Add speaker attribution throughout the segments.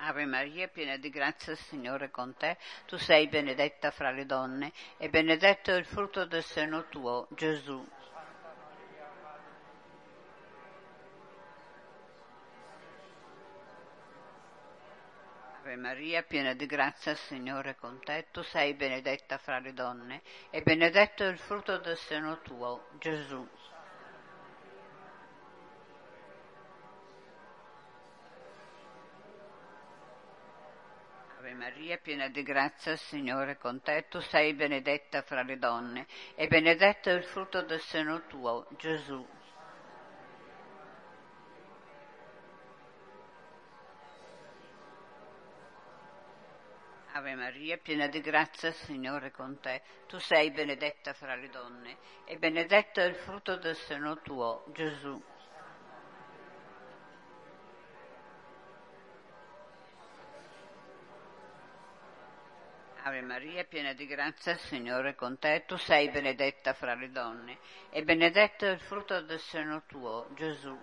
Speaker 1: Ave Maria, piena di grazia, il Signore è con te. Tu sei benedetta fra le donne e benedetto è il frutto del seno tuo, Gesù. Ave Maria, piena di grazia, il Signore è con te. Tu sei benedetta fra le donne e benedetto è il frutto del seno tuo, Gesù. Ave Maria, piena di grazia, il Signore è con te. Tu sei benedetta fra le donne e benedetto è il frutto del seno tuo, Gesù. Ave Maria, piena di grazia, il Signore è con te. Tu sei benedetta fra le donne e benedetto è il frutto del seno tuo, Gesù. Ave Maria, piena di grazia, il Signore è con te. Tu sei benedetta fra le donne e benedetto è il frutto del seno tuo, Gesù.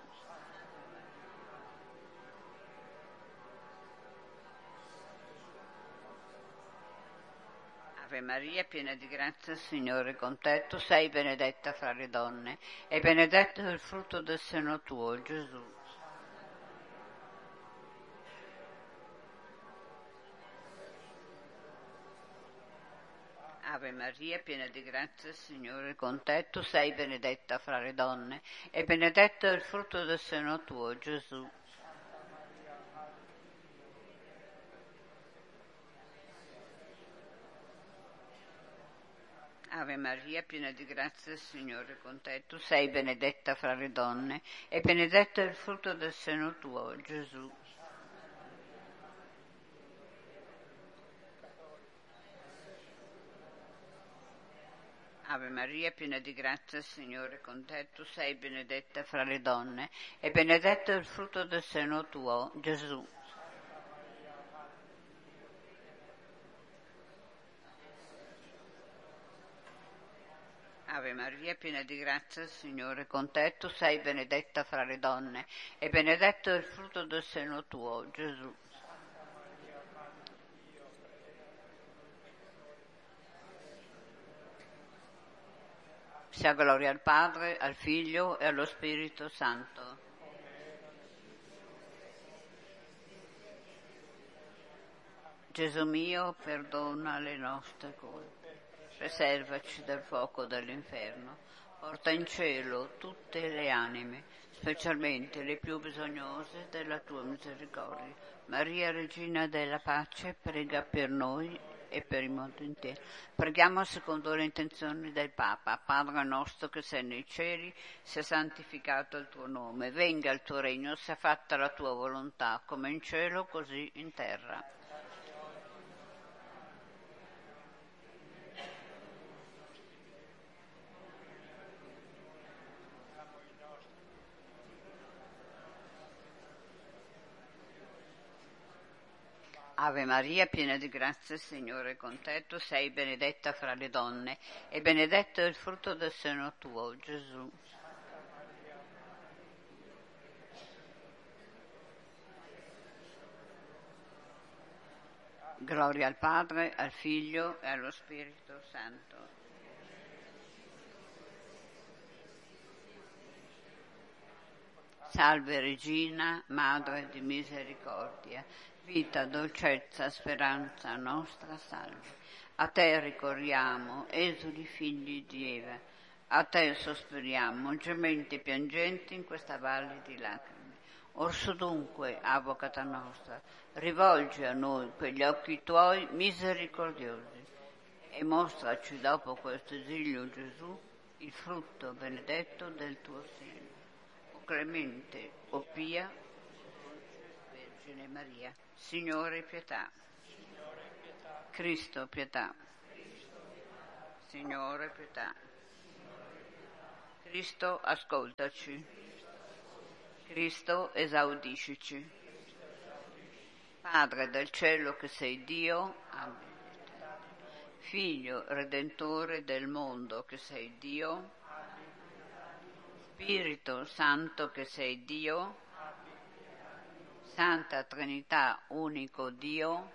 Speaker 1: Ave Maria, piena di grazia, il Signore è con te. Tu sei benedetta fra le donne e benedetto è il frutto del seno tuo, Gesù. Ave Maria, piena di grazia, il Signore è con te. Tu sei benedetta fra le donne e benedetto è il frutto del seno tuo, Gesù. Ave Maria, piena di grazia, il Signore è con te. Tu sei benedetta fra le donne e benedetto è il frutto del seno tuo, Gesù. Ave Maria, piena di grazia, il Signore è con te. Tu sei benedetta fra le donne e benedetto è il frutto del seno tuo, Gesù. Ave Maria, piena di grazia, il Signore è con te. Tu sei benedetta fra le donne e benedetto è il frutto del seno tuo, Gesù. Sia gloria al Padre, al Figlio e allo Spirito Santo. Gesù mio, perdona le nostre colpe, preservaci dal fuoco dell'inferno, porta in cielo tutte le anime, specialmente le più bisognose della tua misericordia. Maria, Regina della Pace, prega per noi e per il mondo intero. Preghiamo secondo le intenzioni del Papa. Padre nostro che sei nei cieli, sia santificato il tuo nome, venga il tuo regno, sia fatta la tua volontà, come in cielo così in terra. Ave Maria, piena di grazia, il Signore è con te. Tu sei benedetta fra le donne e benedetto è il frutto del seno tuo, Gesù. Gloria al Padre, al Figlio e allo Spirito Santo. Salve Regina, Madre di misericordia, vita, dolcezza, speranza nostra, salve. A te ricorriamo, esuli figli di Eva, a te sospiriamo, gementi e piangenti in questa valle di lacrime. Orso dunque, avvocata nostra, rivolgi a noi quegli occhi tuoi misericordiosi e mostraci dopo questo esilio, Gesù, il frutto benedetto del tuo seno. O clemente, o pia, Vergine Maria, Signore pietà, Cristo pietà, Signore pietà, Cristo ascoltaci, Cristo esaudiscici. Padre del cielo che sei Dio, amen. Figlio redentore del mondo che sei Dio, Spirito Santo che sei Dio, Santa Trinità, unico Dio,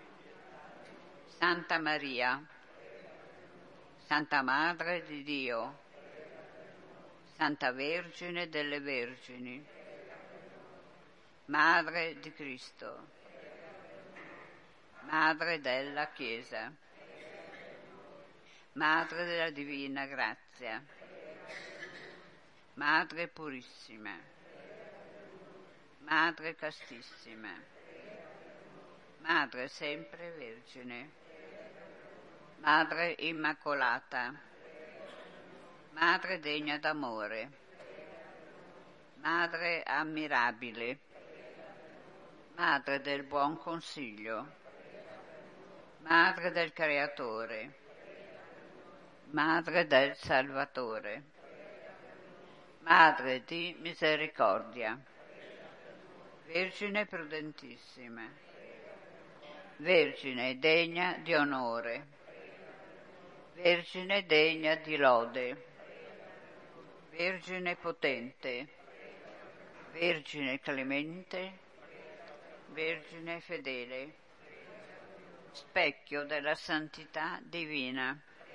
Speaker 1: Santa Maria, Santa Madre di Dio, Santa Vergine delle Vergini, Madre di Cristo, Madre della Chiesa, Madre della Divina Grazia, Madre Purissima, Madre Castissima, Madre sempre Vergine, Madre Immacolata, Madre degna d'amore, Madre ammirabile, Madre del buon consiglio, Madre del Creatore, Madre del Salvatore, Madre di misericordia, Vergine prudentissima, Vergine degna di onore, Vergine degna di lode, Vergine potente, Vergine clemente, Vergine fedele, specchio della santità divina,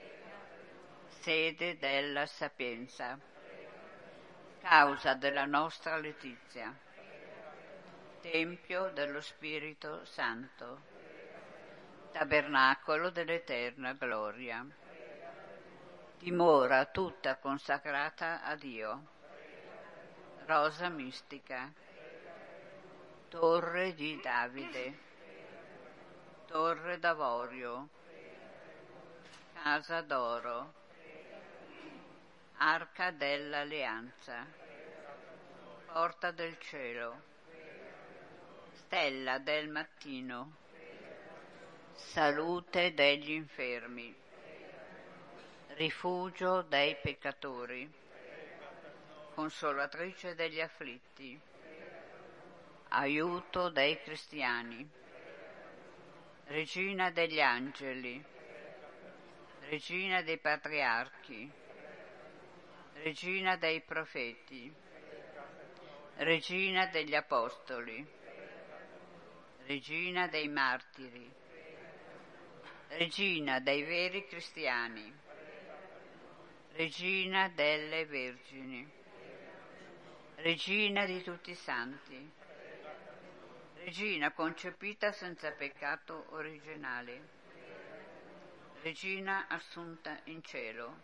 Speaker 1: sede della sapienza, causa della nostra letizia, tempio dello Spirito Santo, tabernacolo dell'eterna gloria, dimora tutta consacrata a Dio, rosa mistica, torre di Davide, torre d'avorio, casa d'oro, arca dell'alleanza, porta del cielo, stella del mattino, salute degli infermi, rifugio dei peccatori, consolatrice degli afflitti, aiuto dei cristiani, regina degli angeli, regina dei patriarchi, regina dei profeti, regina degli apostoli, regina dei martiri, regina dei veri cristiani, regina delle vergini, regina di tutti i santi, regina concepita senza peccato originale, regina assunta in cielo,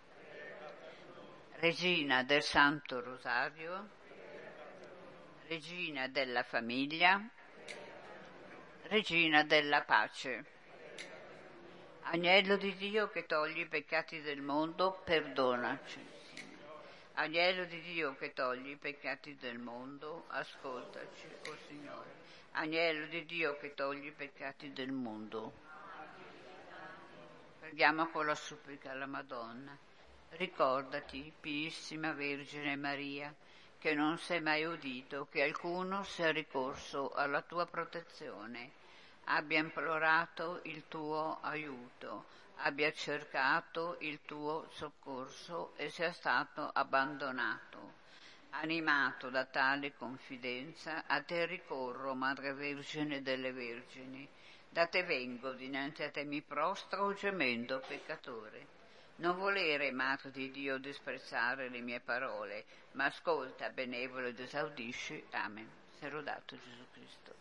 Speaker 1: regina del Santo Rosario, regina della famiglia, regina della pace. Agnello di Dio che togli i peccati del mondo, perdonaci. Agnello di Dio che togli i peccati del mondo, ascoltaci, o Signore. Agnello di Dio che togli i peccati del mondo. Preghiamo con la supplica alla Madonna. Ricordati, Piissima Vergine Maria, che non sei mai udito che alcuno sia ricorso alla tua protezione, abbia implorato il tuo aiuto, abbia cercato il tuo soccorso e sia stato abbandonato. Animato da tale confidenza, a te ricorro, Madre Vergine delle Vergini, da te vengo, dinanzi a te mi prostro gemendo peccatore. Non volere, Madre di Dio, disprezzare le mie parole, ma ascolta, benevolo ed esaudisci. Amen. Sia lodato Gesù Cristo.